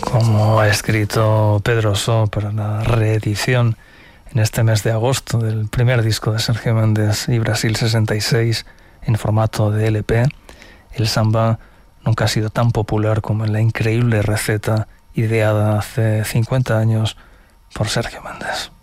Como ha escrito Pedro So para la reedición en este mes de agosto del primer disco de Sergio Méndez y Brasil 66 en formato de LP, el samba nunca ha sido tan popular como en la increíble receta ideada hace 50 años por Sergio Méndez.